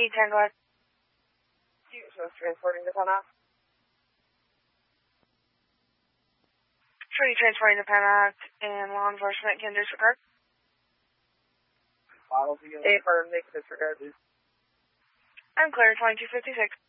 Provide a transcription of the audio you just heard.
810, go ahead. Transporting to Pennock. Sure, you transporting to Pennock and law enforcement can disregard? Hey, for make disregard, please. I'm clear, 2256.